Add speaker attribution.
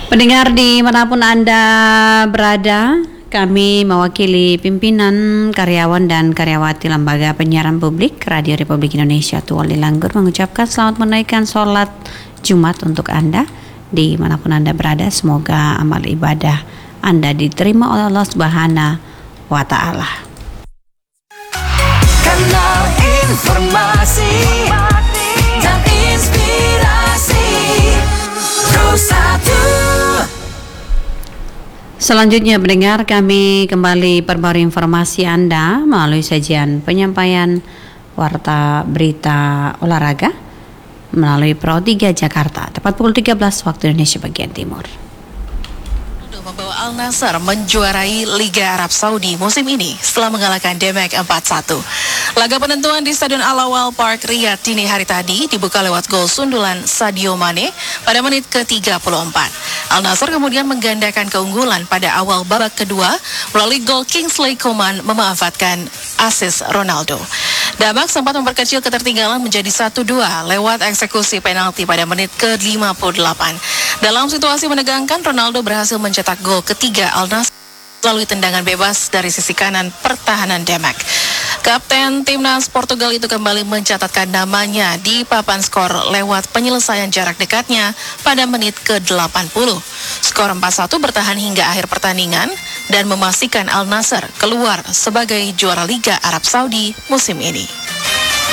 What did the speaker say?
Speaker 1: Pendengar dimanapun Anda berada, kami mewakili pimpinan, karyawan dan karyawati Lembaga Penyiaran Publik Radio Republik Indonesia Tuwali Langgur mengucapkan selamat menunaikan sholat Jumat untuk Anda dimanapun Anda berada. Semoga amal ibadah Anda diterima oleh Allah Subhanahu wa Ta'ala.
Speaker 2: Kanal informasi dan inspirasi Pro1.
Speaker 1: Selanjutnya pendengar, kami kembali perbarui informasi Anda melalui sajian penyampaian warta berita olahraga melalui Pro 3 Jakarta tepat pukul 13 waktu Indonesia bagian Timur.
Speaker 3: Membawa Al Nassr menjuarai Liga Arab Saudi musim ini setelah mengalahkan Demek 4-1. Laga penentuan di Stadion Al-Awal Park Riyadh dini hari tadi dibuka lewat gol sundulan Sadio Mane pada menit ke-34. Al Nassr kemudian menggandakan keunggulan pada awal babak kedua melalui gol Kingsley Coman memanfaatkan asis Ronaldo. Demek sempat memperkecil ketertinggalan menjadi 1-2 lewat eksekusi penalti pada menit ke-58. Dalam situasi menegangkan, Ronaldo berhasil mencetak gol ketiga Al Nassr melalui tendangan bebas dari sisi kanan pertahanan Demek. Kapten timnas Portugal itu kembali mencatatkan namanya di papan skor lewat penyelesaian jarak dekatnya pada menit ke-80. Skor 4-1 bertahan hingga akhir pertandingan dan memastikan Al Nassr keluar sebagai juara Liga Arab Saudi musim ini.